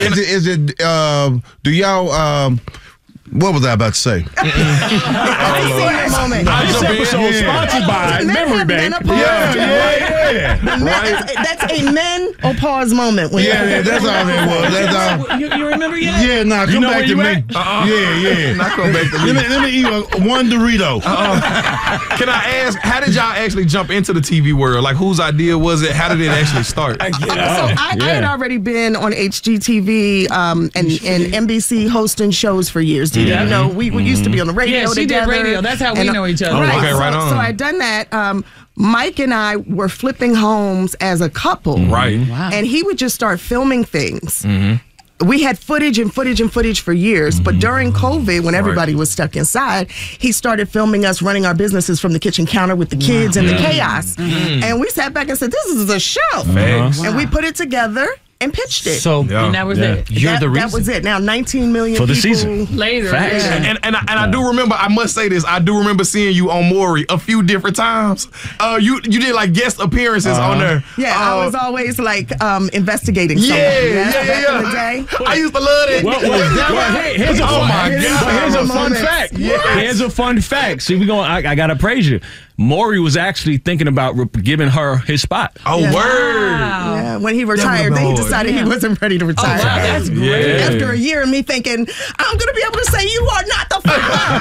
Is it do y'all what was I about to say? This episode sponsored by Memory Bank. Yeah. That's a menopause moment. That's all it was. That's all. You remember yet? Yeah, nah, come back to me. Yeah. Not come back to me. Let me eat one Dorito. Can I ask, how did y'all actually jump into the TV world? Like, whose idea was it? How did it actually start? I had already been on HGTV and NBC hosting shows for years. You know, we used to be on the radio together. She did radio. That's how we know each other. Right. Okay, right on. So I'd done that. Mike and I were flipping homes as a couple. Right. Wow. And he would just start filming things. We had footage for years, but during COVID, when everybody was stuck inside, he started filming us running our businesses from the kitchen counter with the kids and the chaos. And we sat back and said, this is a show. And we put it together and pitched it. So, and that was it. You're the reason. That was it. Now 19 million for the people season later. Facts. Yeah. And I do remember, I must say this, I do remember seeing you on Maury a few different times. You did like guest apperances on there. Yeah, I was always like investigating something. Back in the day. I used to love that. Here's a fun fact. Here's a fun fact. See, I gotta praise you. Maury was actually thinking about giving her his spot. Oh, word. Wow. Yeah, when he retired, then he decided he wasn't ready to retire. Oh, wow, that's great. After a year of me thinking, I'm going to be able to say you are not the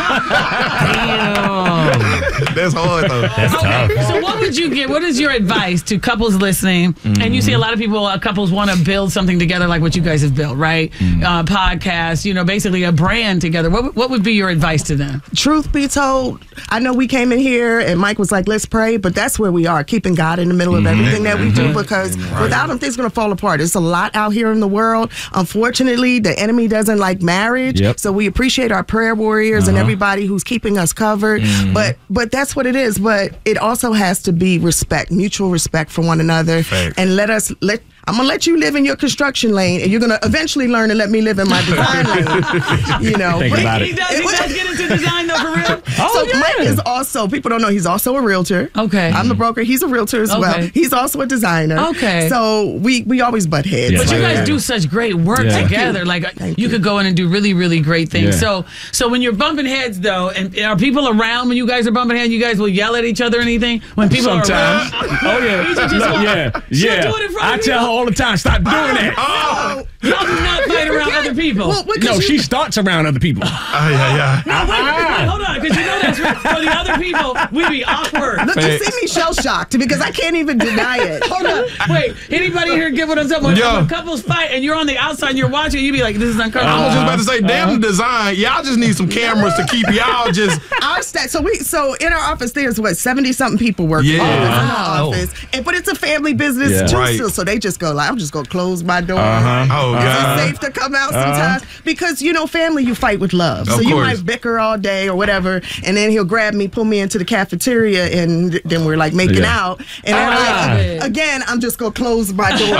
That's hard, though. That's tough. So what would you give? What is your advice to couples listening? And you see a lot of people, couples want to build something together like what you guys have built, right? Podcasts, basically a brand together. What would be your advice to them? Truth be told, I know we came in here and Mike was like, let's pray, but that's where we are, keeping God in the middle of everything that we do, because without him, things are going to fall apart. There's a lot out here in the world. Unfortunately, the enemy doesn't like marriage, so we appreciate our prayer warriors and everybody who's keeping us covered, but that's what it is. But it also has to be respect, mutual respect for one another, and I'm going to let you live in your construction lane, and you're going to eventually learn to let me live in my design lane. Think about it. He does get into design, though, for real? Mike is also, people don't know, he's also a realtor. Okay. I'm the broker. He's a realtor as well. He's also a designer. Okay. So we always butt heads. But you guys do such great work together. Like, you could go in and do really, really great things. So when you're bumping heads, though, and are people around when you guys are bumping heads? You guys will yell at each other or anything? When people are around? Yeah. I tell her all the time, stop doing that. Y'all do not fight around other people. She starts around other people. No, wait, hold on, because that's right. For the other people, we be awkward. Look, you see me shell-shocked because I can't even deny it. Hold on. Wait, anybody here get what I'm talking about? When couples fight and you're on the outside and you're watching, you be like, this is uncomfortable. I was just about to say, damn design. Y'all just need some cameras to keep y'all just... So in our office, there's 70-something people working in our office. But it's a family business too still. So they just go like, I'm just going to close my door. Is it safe to come out sometimes? Because, family, you fight with love. So you might bicker all day or whatever, and then he'll grab me, pull me into the cafeteria, and then we're like making out. And again, I'm just going to close my door.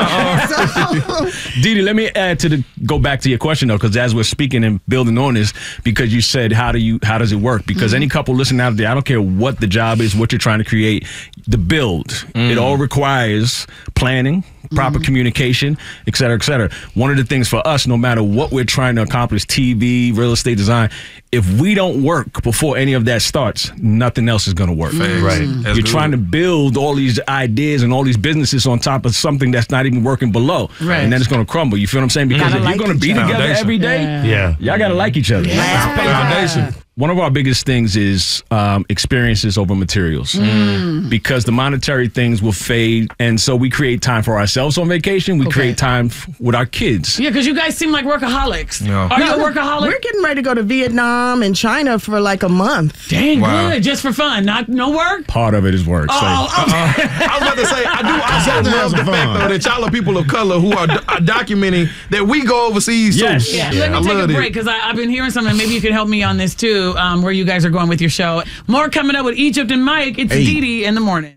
Didi, let me go back to your question, though, because as we're speaking and building on this, because you said, how does it work? Because any couple listening out there, I don't care what the job is, what you're trying to create, the build, it all requires planning, proper communication, et cetera, et cetera. One of the things for us, no matter what we're trying to accomplish, TV, real estate design, if we don't work before any of that starts, nothing else is going to work. Right. You're trying to build all these ideas and all these businesses on top of something that's not even working below. Right. And then it's going to crumble. You feel what I'm saying? Because if you're going to be together every day, y'all got to like each other. Foundation. One of our biggest things is experiences over materials, because the monetary things will fade, and so we create time for ourselves on vacation. We create time with our kids. Yeah, because you guys seem like workaholics. Are you a workaholic? We're getting ready to go to Vietnam and China for like a month. Dang, good, just for fun, no work. Part of it is work. I was about to say, I also love the fact though that y'all are people of color who are documenting that we go overseas too. Yes. Yeah. Let me take a break because I've been hearing something. Maybe you can help me on this too. Where you guys are going with your show. More coming up with Egypt and Mike. It's Didi in the morning.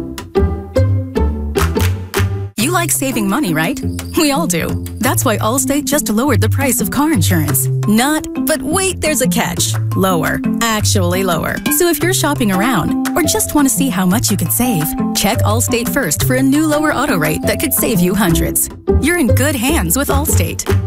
You like saving money, right? We all do. That's why Allstate just lowered the price of car insurance. But wait, there's a catch. Lower. Actually lower. So if you're shopping around or just want to see how much you could save, check Allstate first for a new lower auto rate that could save you hundreds. You're in good hands with Allstate.